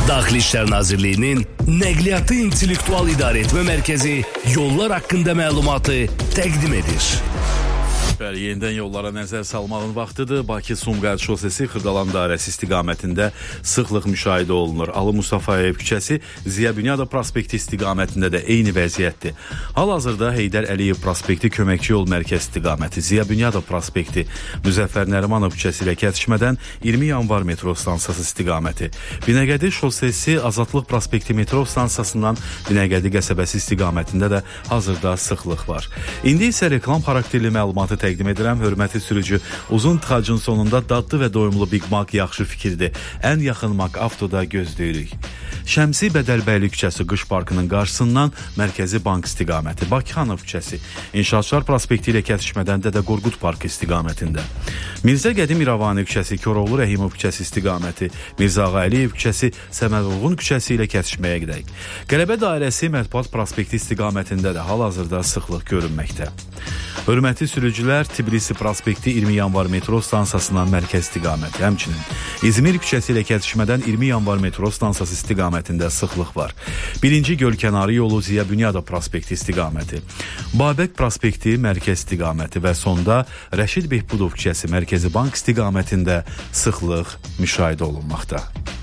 Daxili İşlər Nazirliyinin Nəqliyyatı İntellektual İdarəetmə Mərkəzi yollar haqqında məlumatı təqdim edir. Yenidən yollara nəzər salmağın vaxtıdır. Bakı-Sumqayıt şosesi Xırdalan dairəsi istiqamətində sıxlıq müşahidə olunur. Ali Mustafayev küçəsi Ziya Bünyadov prospekti istiqamətində də eyni vəziyyətdir. Hal-hazırda Heydər Əliyev prospekti köməkçi yol mərkəz istiqaməti, Ziya Bünyadov prospekti, Müzəffər Nərimanov küçəsi ilə kəsişmədən 20 yanvar metro stansiyası istiqaməti, Binəqədi şosesi Azadlıq prospekti metro stansiyasından Binəqədi qəsəbəsi istiqamətində də hazırda sıxlıq var. İndi isə reklam xarakterli məlumatı təqdim edirəm. Hörmətli sürücü, uzun tıxacın sonunda dadlı və doyumlu Big Mac yaxşı fikirdir. Ən yaxın Mac Avtoda gözləyirik. Şəmsi Bədəlbəyli küçəsi Qış Parkının qarşısından Mərkəzi Bank istiqaməti, Bakıxanov küçəsi, İnşaatçılar prospekti ilə kəsişmədən Dədə Qorqud Parkı istiqamətində, Mirzə Qədim İrəvani küçəsi, Koroğlu Rəhimov küçəsi istiqaməti, Mirzə Ağa Əliyev küçəsi, Səmədovğun küçəsi ilə kəsişməyə gedək. Qələbə dairəsi Mətbuat prospekti istiqamətində də hal-hazırda sıxlıq görünməkdə. Hörmətli sürücülər, Tbilisi prospekti 20 yanvar metro stansiyasından mərkəz istiqaməti, həmçinin İzmir küçəsi ilə kəsişmədən 20 yanvar metro stansiyası istiqamətində sıxlıq var. 1-ci Gölkənarı yolu Ziya Bünyadov prospekti istiqaməti, Babək prospekti mərkəz istiqaməti və sonda Rəşid Behbudov küçəsi Mərkəzi Bank istiqamətində sıxlıq müşahidə olunmaqda.